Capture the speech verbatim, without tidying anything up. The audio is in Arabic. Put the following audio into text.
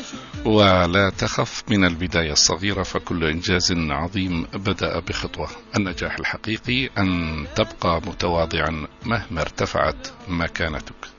ولا تخف من البداية الصغيرة، فكل إنجاز عظيم بدأ بخطوة. النجاح الحقيقي أن تبقى متواضعا مهما ارتفعت مكانتك.